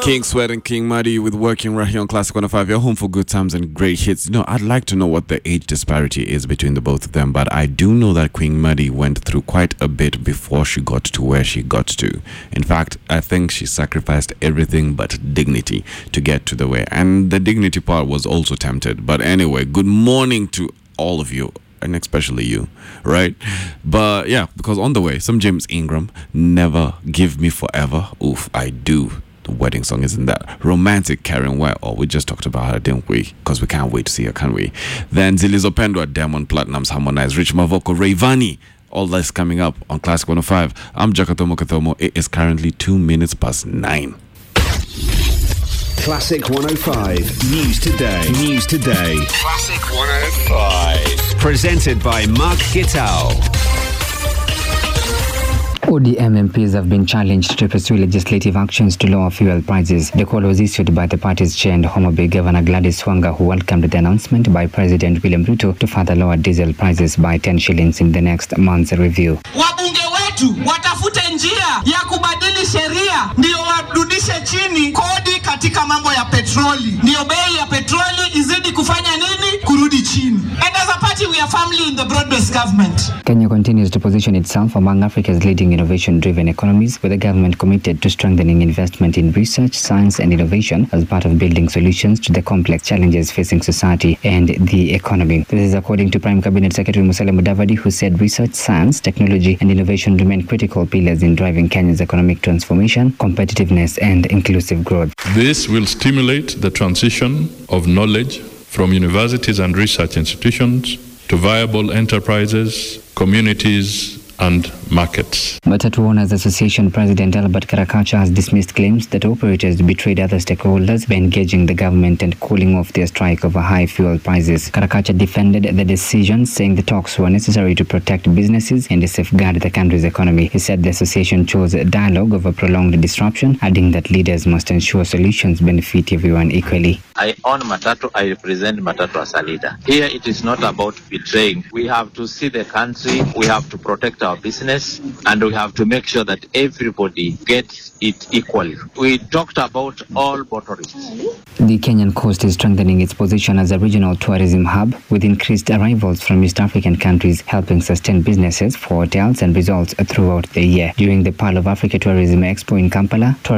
King Sweat and King Muddy with Working right here on Classic 105. Your home for good times and great hits. You know, I'd like to know what the age disparity is between the both of them, but I do know that Queen Muddy went through quite a bit before she got to where she got to. In fact, I think she sacrificed everything but dignity to get to the way. And the dignity part was also tempted. But anyway, good morning to all of you. And especially you, right? But yeah, because on the way, some James Ingram, Never Give Me Forever. Oof, I do. The wedding song isn't that romantic. Karen White, oh, we just talked about her, didn't we? Because we can't wait to see her, can we? Then Zilizo Pendwa, Diamond Platinum's Harmonize, Rich Mavoko, Rayvani. All that's coming up on Classic 105. I'm Jakatomo Kathomo. It is currently 2 minutes past 9. Classic 105 News Today. News Today. Classic 105. Presented by Mark Gitao. ODM MPs have been challenged to pursue legislative actions to lower fuel prices. The call was issued by the party's chair and Homa Bay Governor Gladys Wanga, who welcomed the announcement by President William Ruto to further lower diesel prices by 10 shillings in the next month's review. Wabunge wetu watafute njia ya kubadili sheria ndio warudishe chini kodi katika mambo ya petroli. Ndio bei ya petroli izidi kufanya nini? Kurudi chini. And as a party we are firmly in the broad-based government. Kenya continues to position itself among Africa's leading innovation-driven economies, with the government committed to strengthening investment in research, science and innovation as part of building solutions to the complex challenges facing society and the economy. This is according to Prime Cabinet Secretary Musalia Mudavadi, who said research, science, technology and innovation remain critical pillars in driving Kenya's economic transformation, competitiveness and inclusive growth. This will stimulate the transition of knowledge from universities and research institutions to viable enterprises, communities, and markets. Matatu Owners Association President Albert Karakacha has dismissed claims that operators betrayed other stakeholders by engaging the government and cooling off their strike over high fuel prices. Karakacha defended the decision, saying the talks were necessary to protect businesses and safeguard the country's economy. He said the association chose dialogue over prolonged disruption, adding that leaders must ensure solutions benefit everyone equally. I own Matatu. I represent Matatu as a leader. Here it is not about betraying. We have to see the country. We have to protect our business, and we have to make sure that everybody gets it equally. We talked about all motorists. The Kenyan coast is strengthening its position as a regional tourism hub, with increased arrivals from East African countries, helping sustain businesses for hotels and resorts throughout the year. During the Pearl of Africa Tourism Expo in Kampala,